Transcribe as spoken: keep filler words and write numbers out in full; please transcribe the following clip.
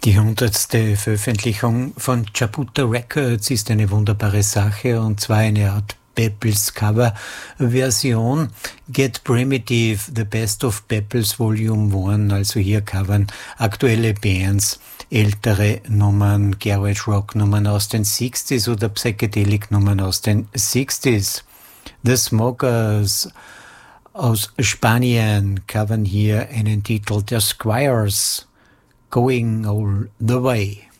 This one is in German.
Die hundertste Veröffentlichung von Jabuta Records ist eine wunderbare Sache, und zwar eine Art Peppels Cover-Version. Get Primitive, The Best of Peppels Volume eins, also hier covern aktuelle Bands ältere Nummern, Garage Rock Nummern aus den sechziger oder Psychedelic Nummern aus den sechziger. The Smokers aus Spanien covern hier einen Titel der Squires, Going All the Way.